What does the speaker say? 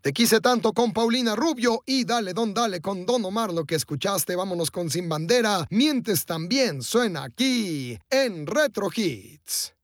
Te quise tanto con Paulina Rubio y Dale Don Dale con Don Omar. Lo que escuchaste, vámonos con Sin Bandera. Mientes también suena aquí en Retro Hits.